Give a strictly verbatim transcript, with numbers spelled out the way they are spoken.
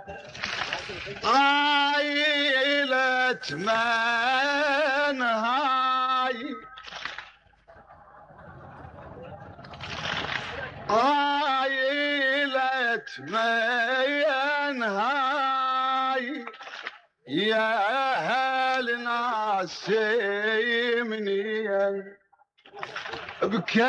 عائلة من هاي عائلة من هاي يا أهل ناس منين بكى